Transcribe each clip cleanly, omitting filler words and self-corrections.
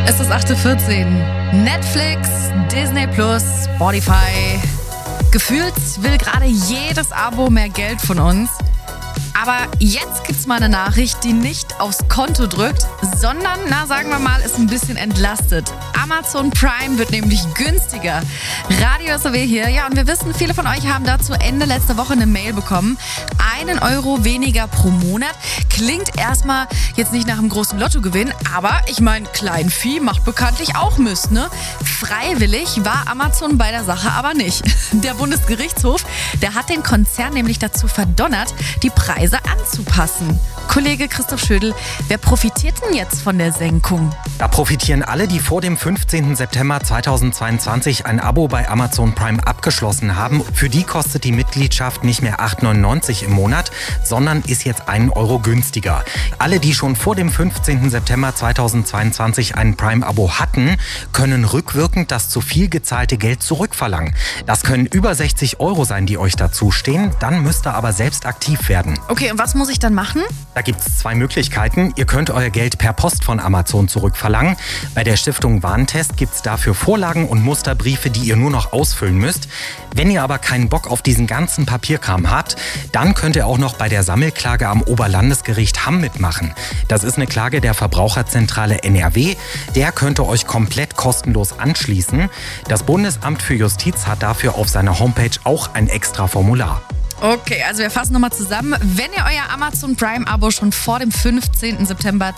Es ist 8:14 Uhr. Netflix, Disney Plus, Spotify. Gefühlt will gerade jedes Abo mehr Geld von uns. Aber jetzt gibt's mal eine Nachricht, die nicht aufs Konto drückt, sondern, sagen wir mal, ist ein bisschen entlastet. Amazon Prime wird nämlich günstiger. Radio SAW hier. Ja, und wir wissen, viele von euch haben dazu Ende letzter Woche eine Mail bekommen. 1 Euro weniger pro Monat. Klingt erstmal jetzt nicht nach einem großen Lottogewinn, aber ich meine, Kleinvieh macht bekanntlich auch Mist, ne? Freiwillig war Amazon bei der Sache aber nicht. Der Bundesgerichtshof, der hat den Konzern nämlich dazu verdonnert, die Preise anzupassen. Kollege Christoph Schödel, wer profitiert denn jetzt von der Senkung? Da profitieren alle, die vor dem 15. September 2022 ein Abo bei Amazon Prime abgeschlossen haben. Für die kostet die Mitgliedschaft nicht mehr 8,99 im Monat, sondern ist jetzt 1 Euro günstiger. Alle, die schon vor dem 15. September 2022 ein Prime-Abo hatten, können rückwirkend das zu viel gezahlte Geld zurückverlangen. Das können über 60 Euro sein, die euch dazustehen. Dann müsst ihr aber selbst aktiv werden. Okay, und was muss ich dann machen? Da gibt es 2 Möglichkeiten. Ihr könnt euer Geld per Post von Amazon zurückverlangen. Bei der Stiftung Warentest gibt es dafür Vorlagen und Musterbriefe, die ihr nur noch ausfüllen müsst. Wenn ihr aber keinen Bock auf diesen ganzen Papierkram habt, dann könnt ihr auch noch bei der Sammelklage am Oberlandesgericht Hamm mitmachen. Das ist eine Klage der Verbraucherzentrale NRW. Der könnte euch komplett kostenlos anschließen. Das Bundesamt für Justiz hat dafür auf seiner Homepage auch ein extra Formular. Okay, also wir fassen nochmal zusammen. Wenn ihr euer Amazon Prime-Abo schon vor dem 15. September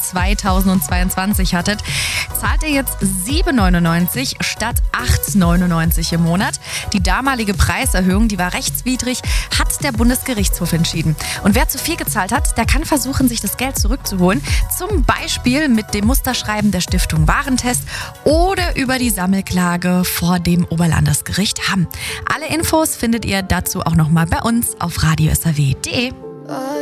2022 hattet, zahlt ihr jetzt 7,99 statt 8,99 im Monat. Die damalige Preiserhöhung, die war rechtswidrig, hat der Bundesgerichtshof entschieden. Und wer zu viel gezahlt hat, der kann versuchen, sich das Geld zurückzuholen. Zum Beispiel mit dem Musterschreiben der Stiftung Warentest oder über die Sammelklage vor dem Oberlandesgericht Hamm. Alle Infos findet ihr dazu auch nochmal bei uns auf radiosaw.de.